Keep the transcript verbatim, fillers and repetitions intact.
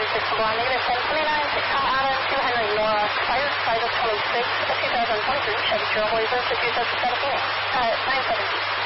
six one, negative ten twenty-nine, six Tom Allen, two Henry Laura, fire, five twenty-six, two thousand twenty-three Chevy Trailblazer, two seven seven four, uh, nine seventy.